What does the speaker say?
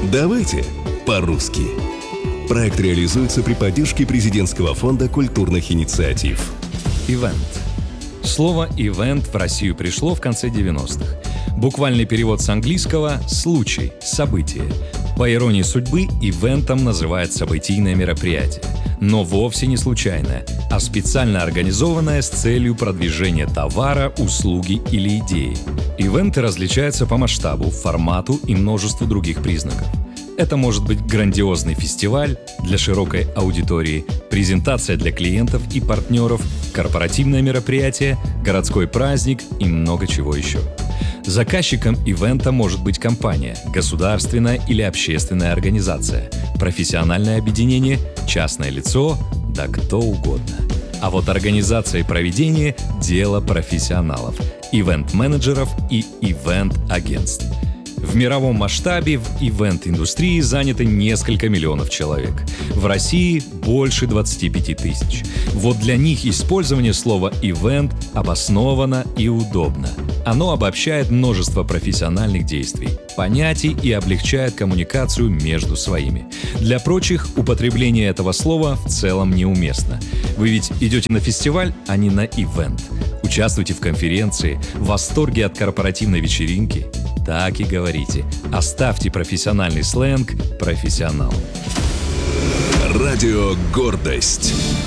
Давайте по-русски. Проект реализуется при поддержке Президентского фонда культурных инициатив. Ивент. Слово «ивент» в Россию пришло в конце 90-х. Буквальный перевод с английского – «случай», «событие». По иронии судьбы, ивентом называют событийное мероприятие. Но вовсе не случайное, а специально организованное с целью продвижения товара, услуги или идеи. Ивенты различаются по масштабу, формату и множеству других признаков. Это может быть грандиозный фестиваль для широкой аудитории, презентация для клиентов и партнеров, корпоративное мероприятие, городской праздник и много чего еще. Заказчиком ивента может быть компания, государственная или общественная организация, профессиональное объединение, частное лицо, да кто угодно. А вот организация и проведение – дело профессионалов, ивент-менеджеров и ивент-агентств. В мировом масштабе в ивент-индустрии заняты несколько миллионов человек. В России больше 25 тысяч. Вот для них использование слова «ивент» обосновано и удобно. Оно обобщает множество профессиональных действий, понятий и облегчает коммуникацию между своими. Для прочих употребление этого слова в целом неуместно. Вы ведь идете на фестиваль, а не на ивент. Участвуйте в конференции, в восторге от корпоративной вечеринки. Так и говорите. Оставьте профессиональный сленг профессионалам. Радио «Гордость».